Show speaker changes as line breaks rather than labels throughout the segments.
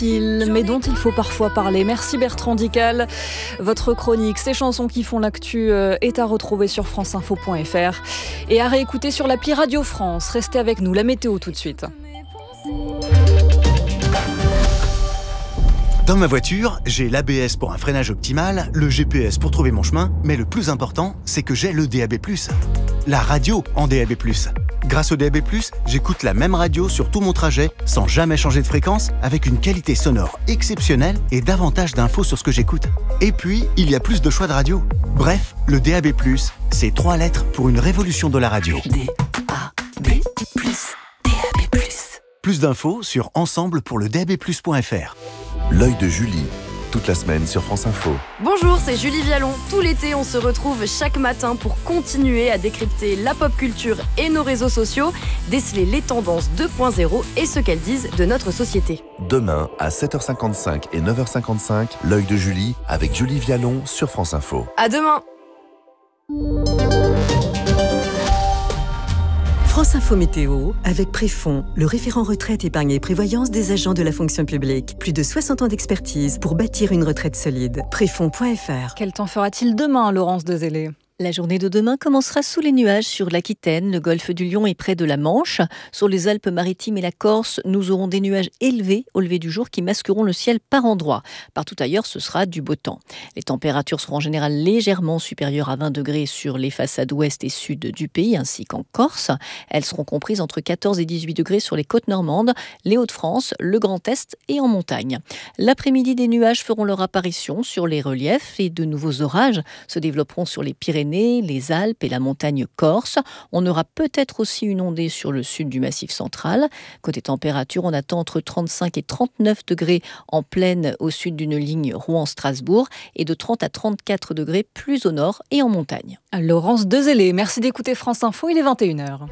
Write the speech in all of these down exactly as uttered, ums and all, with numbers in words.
mais dont il faut parfois parler. Merci Bertrand Dical. Votre chronique, ces chansons qui font l'actu, est à retrouver sur franceinfo point fr et à réécouter sur l'appli Radio France. Restez avec nous, la météo tout de suite.
Dans ma voiture, j'ai l'A B S pour un freinage optimal, le G P S pour trouver mon chemin, mais le plus important, c'est que j'ai le D A B plus. La radio en D A B plus. Grâce au D A B plus, j'écoute la même radio sur tout mon trajet, sans jamais changer de fréquence, avec une qualité sonore exceptionnelle et davantage d'infos sur ce que j'écoute. Et puis, il y a plus de choix de radio. Bref, le D A B plus, c'est trois lettres pour une révolution de la radio.
D A B plus, D A B plus.
Plus d'infos sur ensemble pour le D A B plus point fr.
L'œil de Julie, toute la semaine sur France Info.
Bonjour, c'est Julie Vialon. Tout l'été, on se retrouve chaque matin pour continuer à décrypter la pop culture et nos réseaux sociaux, déceler les tendances deux point zéro et ce qu'elles disent de notre société.
Demain, à sept heures cinquante-cinq et neuf heures cinquante-cinq, l'œil de Julie avec Julie Vialon sur France Info.
À demain.
France Info Météo, avec Préfond, le référent retraite, épargne et prévoyance des agents de la fonction publique. Plus de soixante ans d'expertise pour bâtir une retraite solide. Préfond point fr.
Quel temps fera-t-il demain, Laurence Dezélé ?
La journée de demain commencera sous les nuages sur l'Aquitaine, le golfe du Lion et près de la Manche. Sur les Alpes-Maritimes et la Corse, nous aurons des nuages élevés au lever du jour qui masqueront le ciel par endroits. Partout ailleurs, ce sera du beau temps. Les températures seront en général légèrement supérieures à vingt degrés sur les façades ouest et sud du pays, ainsi qu'en Corse. Elles seront comprises entre quatorze et dix-huit degrés sur les côtes normandes, les Hauts-de-France, le Grand Est et en montagne. L'après-midi, des nuages feront leur apparition sur les reliefs et de nouveaux orages se développeront sur les Pyrénées, les Alpes et la montagne corse. On aura peut-être aussi une ondée sur le sud du Massif central. Côté température, on attend entre trente-cinq et trente-neuf degrés en plaine au sud d'une ligne Rouen-Strasbourg et de trente à trente-quatre degrés plus au nord et en montagne.
Laurence Dezélé, merci d'écouter France Info, il est vingt et une heures.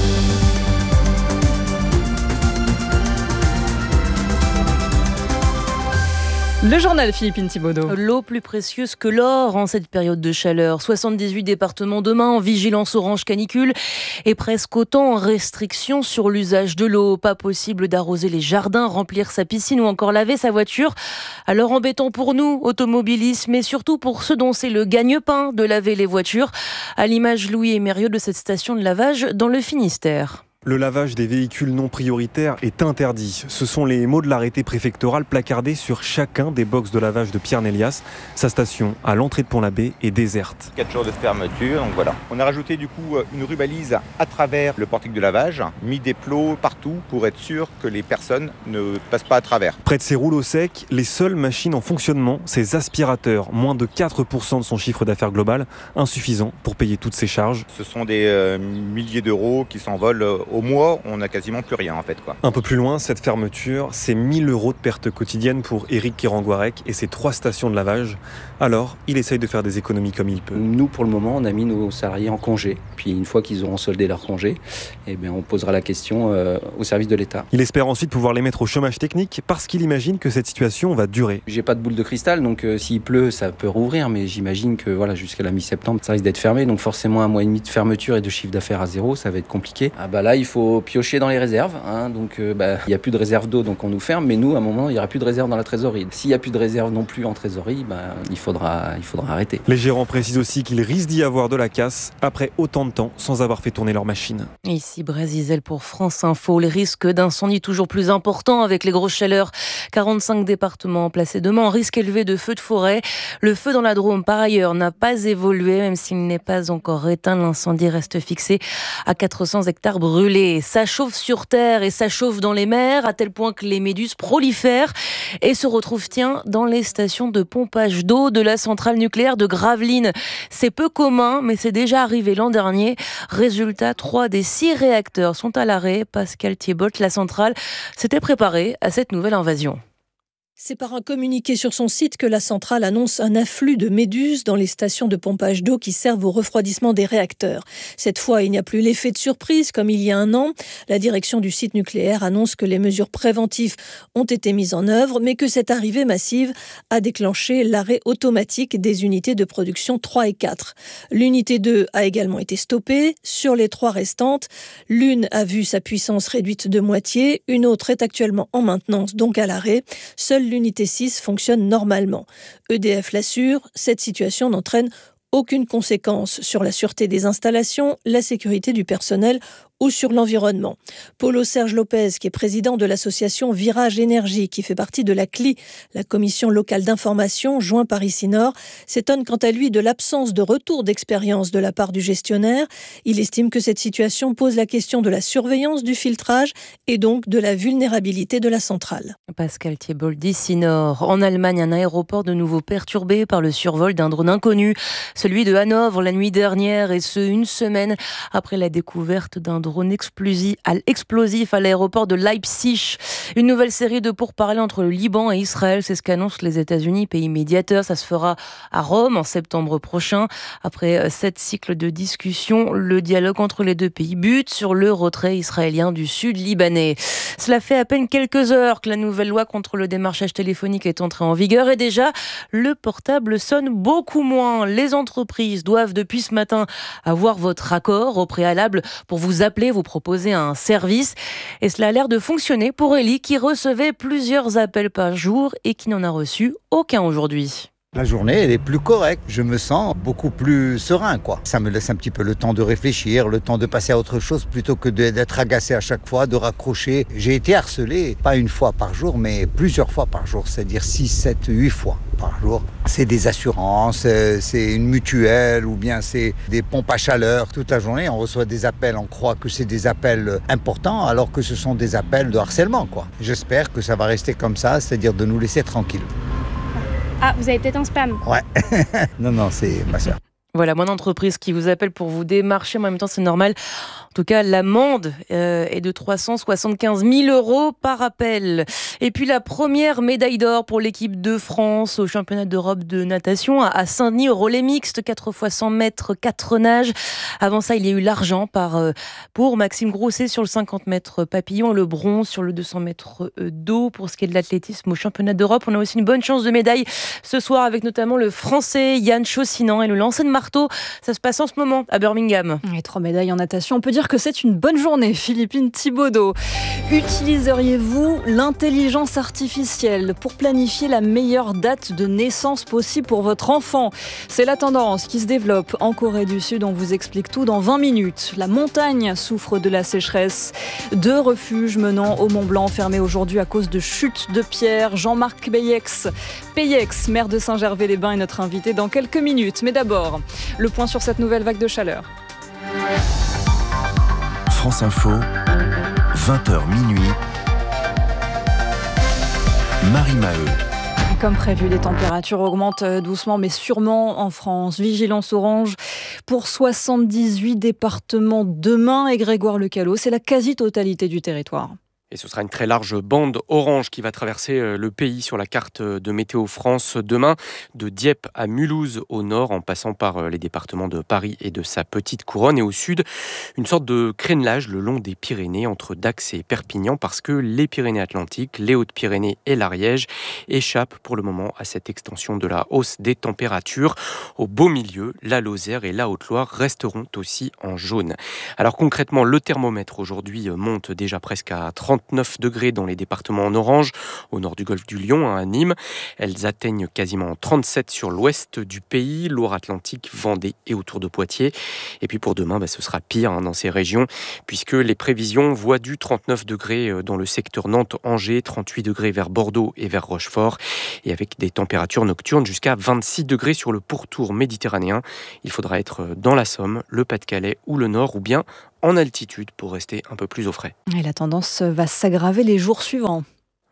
Le journal Philippine Thibaudot.
L'eau plus précieuse que l'or en cette période de chaleur. soixante-dix-huit départements demain en vigilance orange canicule et presque autant en restriction sur l'usage de l'eau. Pas possible d'arroser les jardins, remplir sa piscine ou encore laver sa voiture. Alors embêtant pour nous, automobilistes, mais surtout pour ceux dont c'est le gagne-pain de laver les voitures. À l'image Louis et Mérieux de cette station de lavage dans le Finistère.
Le lavage des véhicules non prioritaires est interdit. Ce sont les mots de l'arrêté préfectoral placardés sur chacun des box de lavage de Pierre-Nélias. Sa station à l'entrée de Pont-l'Abbé est déserte.
Quatre jours de fermeture, donc voilà. On a rajouté du coup une rubalise à travers le portique de lavage, mis des plots partout pour être sûr que les personnes ne passent pas à travers.
Près de ces rouleaux secs, les seules machines en fonctionnement, ces aspirateurs, moins de quatre pour cent de son chiffre d'affaires global, insuffisant pour payer toutes ces charges.
Ce sont des euh, milliers d'euros qui s'envolent euh, au mois, on n'a quasiment plus rien en fait, quoi.
Un peu plus loin, cette fermeture, c'est mille euros de pertes quotidiennes pour Éric Kiranguarec et ses trois stations de lavage. Alors, il essaye de faire des économies comme il peut.
Nous, pour le moment, on a mis nos salariés en congé. Puis une fois qu'ils auront soldé leur congé, eh bien, on posera la question euh, au service de l'État.
Il espère ensuite pouvoir les mettre au chômage technique parce qu'il imagine que cette situation va durer.
J'ai pas de boule de cristal, donc euh, s'il pleut, ça peut rouvrir, mais j'imagine que voilà, jusqu'à la mi-septembre, ça risque d'être fermé. Donc forcément, un mois et demi de fermeture et de chiffre d'affaires à zéro, ça va être compliqué. Ah bah là, il faut piocher dans les réserves, hein, donc euh, bah, il n'y a plus de réserve d'eau, donc on nous ferme, mais nous, à un moment, il n'y aura plus de réserve dans la trésorerie. S'il n'y a plus de réserve non plus en trésorerie, bah, il faudra, il faudra arrêter.
Les gérants précisent aussi qu'il risque d'y avoir de la casse après autant de temps sans avoir fait tourner leur machine.
Ici Brasizel pour France Info. Les risques d'incendie toujours plus importants avec les grosses chaleurs. quarante-cinq départements placés demain en risque élevé de feux de forêt. Le feu dans la Drôme, par ailleurs, n'a pas évolué, même s'il n'est pas encore éteint. L'incendie reste fixé à quatre cents hectares brûlés. Ça chauffe sur terre et ça chauffe dans les mers, à tel point que les méduses prolifèrent et se retrouvent, tiens, dans les stations de pompage d'eau de la centrale nucléaire de Gravelines. C'est peu commun, mais c'est déjà arrivé l'an dernier. Résultat, trois des six réacteurs sont à l'arrêt. Pascal Thiébault, la centrale s'était préparée à cette nouvelle invasion.
C'est par un communiqué sur son site que la centrale annonce un afflux de méduses dans les stations de pompage d'eau qui servent au refroidissement des réacteurs. Cette fois, il n'y a plus l'effet de surprise comme il y a un an. La direction du site nucléaire annonce que les mesures préventives ont été mises en œuvre, mais que cette arrivée massive a déclenché l'arrêt automatique des unités de production trois et quatre. L'unité deux a également été stoppée. Sur les trois restantes, l'une a vu sa puissance réduite de moitié, une autre est actuellement en maintenance, donc à l'arrêt. Seule l'unité six fonctionne normalement. E D F l'assure, cette situation n'entraîne aucune conséquence sur la sûreté des installations, la sécurité du personnel ou sur l'environnement. Paulo Serge Lopez, qui est président de l'association Virage Énergie, qui fait partie de la C L I, la commission locale d'information, joint par Ici Nord, s'étonne quant à lui de l'absence de retour d'expérience de la part du gestionnaire. Il estime que cette situation pose la question de la surveillance du filtrage et donc de la vulnérabilité de la centrale.
Pascal Thiebold d'Ici Nord. En Allemagne, un aéroport de nouveau perturbé par le survol d'un drone inconnu, celui de Hanovre la nuit dernière, et ce, une semaine après la découverte d'un drone explosif à l'aéroport de Leipzig. Une nouvelle série de pourparlers entre le Liban et Israël, c'est ce qu'annoncent les États-Unis, pays médiateur. Ça se fera à Rome en septembre prochain. Après sept cycles de discussions, le dialogue entre les deux pays bute sur le retrait israélien du sud libanais. Cela fait à peine quelques heures que la nouvelle loi contre le démarchage téléphonique est entrée en vigueur et déjà, le portable sonne beaucoup moins. Les entreprises doivent depuis ce matin avoir votre accord au préalable pour vous appeler, vous proposer un service. Et cela a l'air de fonctionner pour Elie qui recevait plusieurs appels par jour et qui n'en a reçu aucun aujourd'hui.
La journée, elle est plus correcte. Je me sens beaucoup plus serein, quoi. Ça me laisse un petit peu le temps de réfléchir, le temps de passer à autre chose plutôt que d'être agacé à chaque fois, de raccrocher. J'ai été harcelé, pas une fois par jour, mais plusieurs fois par jour, c'est-à-dire six, sept, huit fois par jour. C'est des assurances, c'est une mutuelle ou bien c'est des pompes à chaleur. Toute la journée, on reçoit des appels, on croit que c'est des appels importants alors que ce sont des appels de harcèlement, quoi. J'espère que ça va rester comme ça, c'est-à-dire de nous laisser tranquilles.
Ah, vous avez peut-être un spam.
Ouais. non, non, c'est ma sœur.
Voilà, moins d'entreprises qui vous appellent pour vous démarcher, mais en même temps, c'est normal. En tout cas, l'amende euh, est de trois cent soixante-quinze mille euros par appel. Et puis, la première médaille d'or pour l'équipe de France au championnat d'Europe de natation à Saint-Denis, au relais mixte, quatre fois cent mètres, quatre nages. Avant ça, il y a eu l'argent par, euh, pour Maxime Grousset sur le cinquante mètres papillon et le bronze sur le deux cents mètres d'eau. Pour ce qui est de l'athlétisme au championnat d'Europe, on a aussi une bonne chance de médaille ce soir avec notamment le Français Yann Chaussinan et le lancer de marteau. Ça se passe en ce moment à Birmingham.
Et trois médailles en natation. On peut dire que c'est une bonne journée. Philippine Thibaudeau. Utiliseriez-vous l'intelligence artificielle pour planifier la meilleure date de naissance possible pour votre enfant ? C'est la tendance qui se développe en Corée du Sud. On vous explique tout dans vingt minutes. La montagne souffre de la sécheresse. Deux refuges menant au Mont Blanc fermés aujourd'hui à cause de chutes de pierres. Jean-Marc Peyex, Peyex, maire de Saint-Gervais-les-Bains, est notre invité dans quelques minutes. Mais d'abord, le point sur cette nouvelle vague de chaleur.
France Info, vingt heures minuit, Marie Maheu.
Comme prévu, les températures augmentent doucement mais sûrement en France. Vigilance orange pour soixante-dix-huit départements demain. Et Grégoire Lecalot, c'est la quasi-totalité du territoire.
Et ce sera une très large bande orange qui va traverser le pays sur la carte de Météo France demain, de Dieppe à Mulhouse au nord, en passant par les départements de Paris et de sa petite couronne. Et au sud, une sorte de crénelage le long des Pyrénées, entre Dax et Perpignan, parce que les Pyrénées-Atlantiques, les Hautes-Pyrénées et l'Ariège échappent pour le moment à cette extension de la hausse des températures. Au beau milieu, la Lozère et la Haute-Loire resteront aussi en jaune. Alors concrètement, le thermomètre aujourd'hui monte déjà presque à trente-neuf degrés dans les départements en orange, au nord du golfe du Lion, à Nîmes. Elles atteignent quasiment trente-sept sur l'ouest du pays, Loire-Atlantique, Vendée et autour de Poitiers. Et puis pour demain, bah, ce sera pire hein, dans ces régions, puisque les prévisions voient du trente-neuf degrés dans le secteur Nantes-Angers, trente-huit degrés vers Bordeaux et vers Rochefort, et avec des températures nocturnes jusqu'à vingt-six degrés sur le pourtour méditerranéen. Il faudra être dans la Somme, le Pas-de-Calais ou le Nord, ou bien en altitude pour rester un peu plus au frais.
Et la tendance va s'aggraver les jours suivants.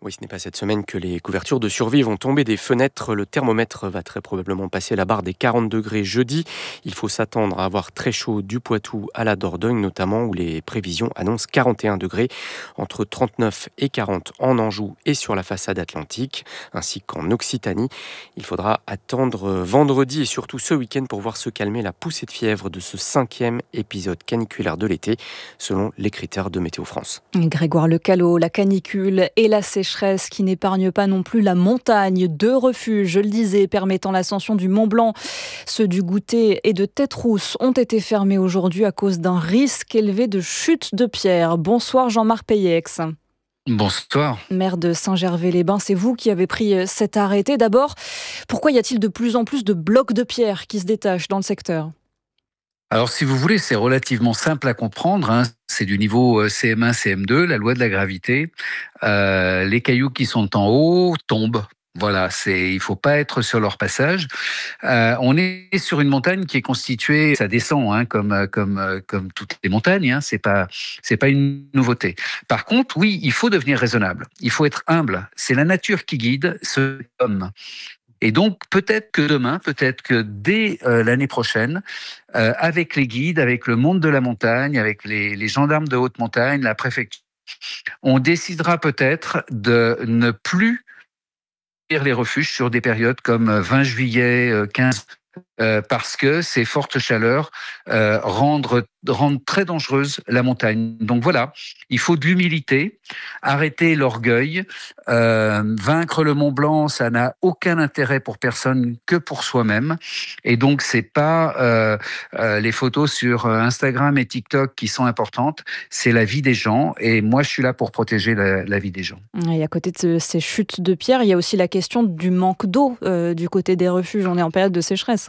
Oui, ce n'est pas cette semaine que les couvertures de survie vont tomber des fenêtres. Le thermomètre va très probablement passer la barre des quarante degrés jeudi. Il faut s'attendre à avoir très chaud du Poitou à la Dordogne notamment, où les prévisions annoncent quarante et un degrés, entre trente-neuf et quarante en Anjou et sur la façade atlantique, ainsi qu'en Occitanie. Il faudra attendre vendredi et surtout ce week-end pour voir se calmer la poussée de fièvre de ce cinquième épisode caniculaire de l'été, selon les critères de Météo France.
Grégoire Lecalot, la canicule et la sécheresse qui n'épargne pas non plus la montagne. Deux refuges, je le disais, permettant l'ascension du Mont Blanc, ceux du Goutet et de Tête-Rousse, ont été fermés aujourd'hui à cause d'un risque élevé de chute de pierre. Bonsoir Jean-Marc Payex.
Bonsoir.
Maire de Saint-Gervais-les-Bains, c'est vous qui avez pris cet arrêté. D'abord, pourquoi y a-t-il de plus en plus de blocs de pierre qui se détachent dans le secteur ?
Alors, si vous voulez, c'est relativement simple à comprendre. Hein. C'est du niveau C M un, C M deux, la loi de la gravité. Euh, les cailloux qui sont en haut tombent. Voilà, c'est, il faut pas être sur leur passage. Euh, on est sur une montagne qui est constituée, ça descend, hein, comme comme comme toutes les montagnes. Hein, c'est pas c'est pas une nouveauté. Par contre, oui, il faut devenir raisonnable. Il faut être humble. C'est la nature qui guide ce homme. Et donc, peut-être que demain, peut-être que dès euh, l'année prochaine, euh, avec les guides, avec le monde de la montagne, avec les, les gendarmes de haute montagne, la préfecture, on décidera peut-être de ne plus ouvrir les refuges sur des périodes comme vingt juillet, quinze Euh, parce que ces fortes chaleurs euh, rendent, rendent très dangereuse la montagne. Donc voilà, il faut de l'humilité, arrêter l'orgueil, euh, vaincre le Mont Blanc, ça n'a aucun intérêt pour personne que pour soi-même. Et donc c'est pas euh, euh, les photos sur Instagram et TikTok qui sont importantes, c'est la vie des gens. Et moi, je suis là pour protéger la, la vie des gens.
Et à côté de ces chutes de pierre, il y a aussi la question du manque d'eau euh, du côté des refuges. On est en période de sécheresse.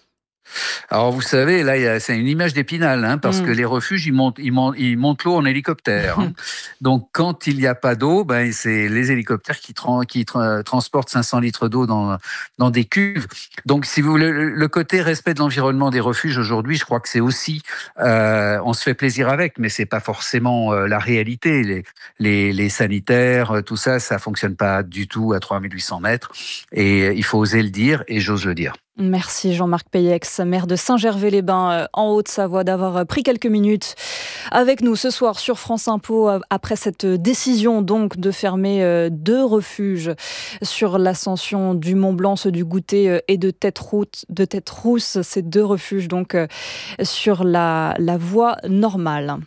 Alors vous savez, là, il y a, c'est une image d'Épinal, hein, parce mmh. que les refuges, ils montent, ils montent, ils montent l'eau en hélicoptère. Hein. Donc quand il n'y a pas d'eau, ben, c'est les hélicoptères qui, tra- qui tra- transportent cinq cents litres d'eau dans, dans des cuves. Donc si vous voulez, le, le côté respect de l'environnement des refuges aujourd'hui, je crois que c'est aussi, euh, on se fait plaisir avec, mais c'est pas forcément euh, la réalité. Les, les, les sanitaires, tout ça, ça fonctionne pas du tout à trois mille huit cents mètres. Et il faut oser le dire, et j'ose le dire.
Merci Jean-Marc Payex, maire de Saint-Gervais-les-Bains en Haute-Savoie, d'avoir pris quelques minutes avec nous ce soir sur France Info après cette décision donc de fermer deux refuges sur l'ascension du Mont Blanc, ceux du Goutet et de Tête-Rousse, de Tête-Rousse, ces deux refuges donc sur la, la voie normale.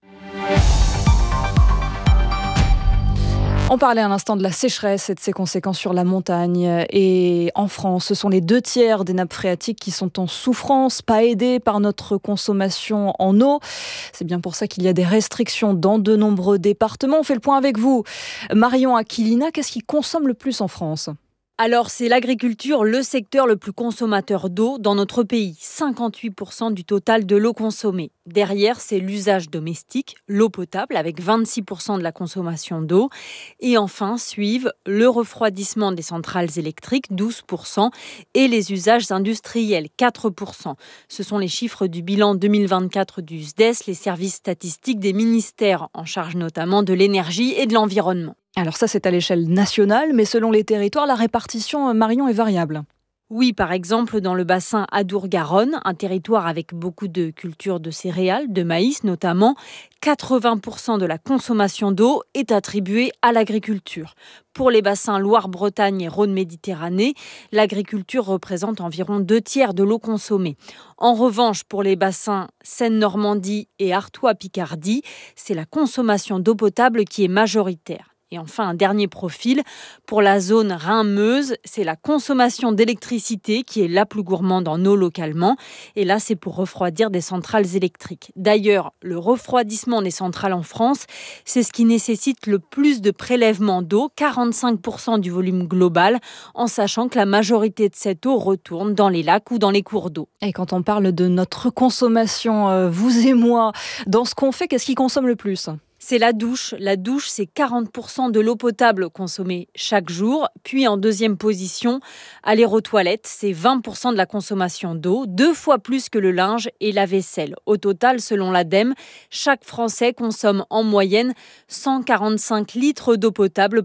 On parlait un instant de la sécheresse et de ses conséquences sur la montagne. Et en France, ce sont les deux tiers des nappes phréatiques qui sont en souffrance, pas aidées par notre consommation en eau. C'est bien pour ça qu'il y a des restrictions dans de nombreux départements. On fait le point avec vous. Marion Aquilina, qu'est-ce qui consomme le plus en France ?
Alors, c'est l'agriculture, le secteur le plus consommateur d'eau dans notre pays. cinquante-huit pour cent du total de l'eau consommée. Derrière, c'est l'usage domestique, l'eau potable, avec vingt-six pour cent de la consommation d'eau. Et enfin, suivent le refroidissement des centrales électriques, douze pour cent, et les usages industriels, quatre pour cent. Ce sont les chiffres du bilan deux mille vingt-quatre du S D E S, les services statistiques des ministères, en charge notamment de l'énergie et de l'environnement.
Alors ça, c'est à l'échelle nationale, mais selon les territoires, la répartition, Marion, est variable.
Oui, par exemple, dans le bassin Adour-Garonne, un territoire avec beaucoup de cultures de céréales, de maïs notamment, quatre-vingts pour cent de la consommation d'eau est attribuée à l'agriculture. Pour les bassins Loire-Bretagne et Rhône-Méditerranée, l'agriculture représente environ deux tiers de l'eau consommée. En revanche, pour les bassins Seine-Normandie et Artois-Picardie, c'est la consommation d'eau potable qui est majoritaire. Et enfin, un dernier profil, pour la zone Rhin-Meuse, c'est la consommation d'électricité qui est la plus gourmande en eau localement. Et là, c'est pour refroidir des centrales électriques. D'ailleurs, le refroidissement des centrales en France, c'est ce qui nécessite le plus de prélèvement d'eau, quarante-cinq pour cent du volume global, en sachant que la majorité de cette eau retourne dans les lacs ou dans les cours d'eau.
Et quand on parle de notre consommation, vous et moi, dans ce qu'on fait, qu'est-ce qui consomme le plus ?
C'est la douche. La douche, c'est quarante pour cent de l'eau potable consommée chaque jour. Puis en deuxième position, aller aux toilettes, c'est vingt pour cent de la consommation d'eau, deux fois plus que le linge et la vaisselle. Au total, selon l'Ademe, chaque Français consomme en moyenne cent quarante-cinq litres d'eau potable